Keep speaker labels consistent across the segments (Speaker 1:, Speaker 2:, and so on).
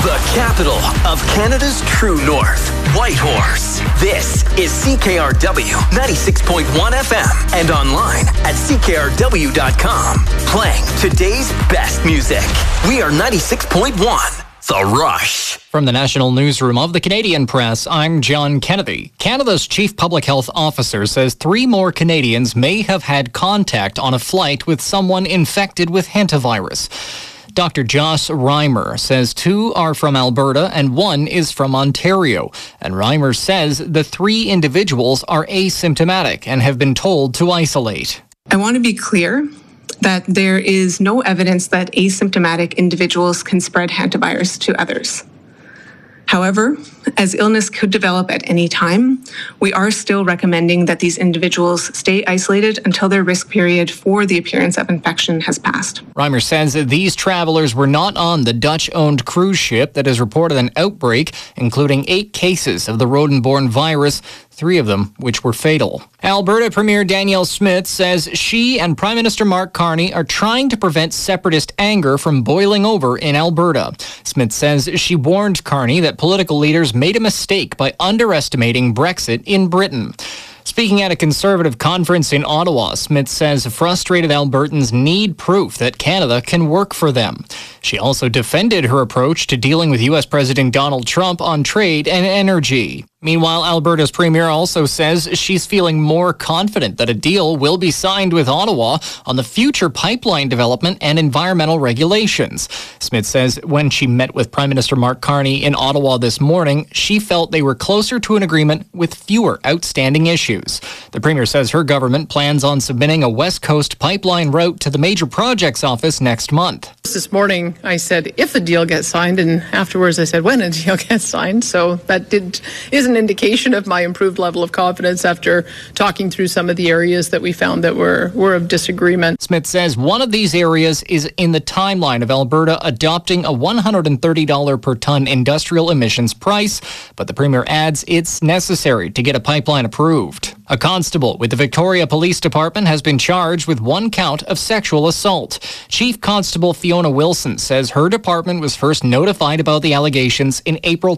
Speaker 1: The capital of Canada's true north, Whitehorse. This is CKRW 96.1 FM and online at CKRW.com. Playing today's best music. We are 96.1, The Rush.
Speaker 2: From the National Newsroom of the Canadian Press, I'm John Kennedy. Canada's Chief Public Health Officer says 3 more Canadians may have had contact on a flight with someone infected with hantavirus. Dr. Joss Reimer says 2 are from Alberta and 1 is from Ontario. And Reimer says the 3 individuals are asymptomatic and have been told to isolate.
Speaker 3: I want to be clear that there is no evidence that asymptomatic individuals can spread hantavirus to others. However, as illness could develop at any time, we are still recommending that these individuals stay isolated until their risk period for the appearance of infection has passed.
Speaker 2: Reimer says that these travelers were not on the Dutch-owned cruise ship that has reported an outbreak, including 8 cases of the rodent-borne virus, 3 of them which were fatal. Alberta Premier Danielle Smith says she and Prime Minister Mark Carney are trying to prevent separatist anger from boiling over in Alberta. Smith says she warned Carney that political leaders made a mistake by underestimating Brexit in Britain. Speaking at a Conservative conference in Ottawa, Smith says frustrated Albertans need proof that Canada can work for them. She also defended her approach to dealing with U.S. President Donald Trump on trade and energy. Meanwhile, Alberta's premier also says she's feeling more confident that a deal will be signed with Ottawa on the future pipeline development and environmental regulations. Smith says when she met with Prime Minister Mark Carney in Ottawa this morning, she felt they were closer to an agreement with fewer outstanding issues. The premier says her government plans on submitting a West Coast pipeline route to the Major Projects Office next month.
Speaker 4: This morning, I said, if the deal gets signed, and afterwards I said, when a deal gets signed. So that is an indication of my improved level of confidence after talking through some of the areas that we found that were of disagreement.
Speaker 2: Smith says one of these areas is in the timeline of Alberta adopting a $130 per ton industrial emissions price, but the premier adds it's necessary to get a pipeline approved. A constable with the Victoria Police Department has been charged with 1 count of sexual assault. Chief Constable Fiona Wilson says her department was first notified about the allegations in April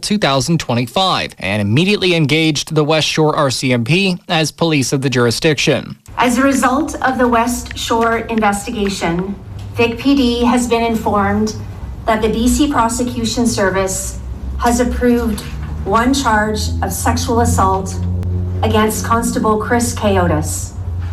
Speaker 2: 2025 and immediately engaged the West Shore RCMP as police of the jurisdiction.
Speaker 5: As a result of the West Shore investigation, Vic PD has been informed that the BC Prosecution Service has approved 1 charge of sexual assault against Constable Chris Coyotis.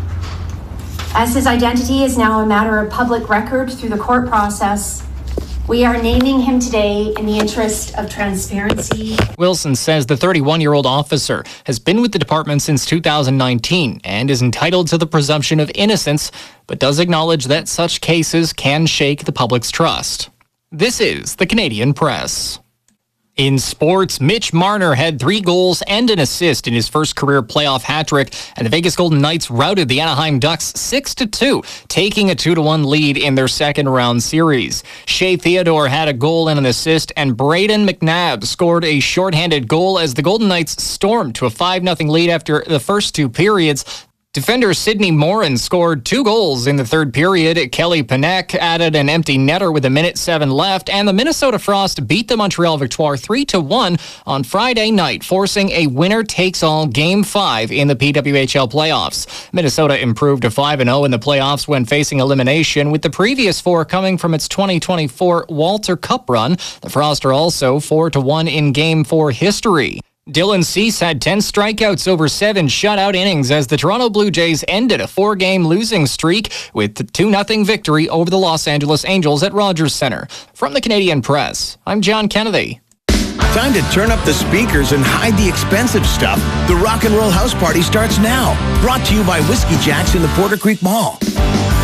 Speaker 5: As his identity is now a matter of public record through the court process, we are naming him today in the interest of transparency.
Speaker 2: Wilson says the 31-year-old officer has been with the department since 2019 and is entitled to the presumption of innocence, but does acknowledge that such cases can shake the public's trust. This is the Canadian Press. In sports, Mitch Marner had 3 goals and an assist in his first career playoff hat-trick, and the Vegas Golden Knights routed the Anaheim Ducks 6-2, taking a 2-1 lead in their second-round series. Shea Theodore had a goal and an assist, and Braden McNabb scored a shorthanded goal as the Golden Knights stormed to a 5-0 lead after the first 2 periods. Defender Sidney Morin scored 2 goals in the third period. Kelly Panek added an empty netter with 1:07 left, and the Minnesota Frost beat the Montreal Victoire 3-1 on Friday night, forcing a winner-takes-all Game 5 in the PWHL playoffs. Minnesota improved to 5-0 in the playoffs when facing elimination, with the previous 4 coming from its 2024 Walter Cup run. The Frost are also 4-1 in Game 4 history. Dylan Cease had 10 strikeouts over 7 shutout innings as the Toronto Blue Jays ended a 4-game losing streak with a 2-0 victory over the Los Angeles Angels at Rogers Center. From the Canadian Press, I'm John Kennedy.
Speaker 6: Time to turn up the speakers and hide the expensive stuff. The Rock and Roll House Party starts now. Brought to you by Whiskey Jacks in the Porter Creek Mall.